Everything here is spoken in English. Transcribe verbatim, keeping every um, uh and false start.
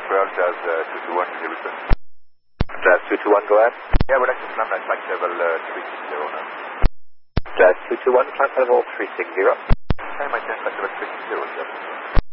twelve, Jazz uh, two two one to the return. Jazz two two one, go ahead. Yeah, we'd like to climb that flight level uh, three six zero now. Jazz two two one, climb level three six zero. Climb my ten, flight level three six zero, Jazz.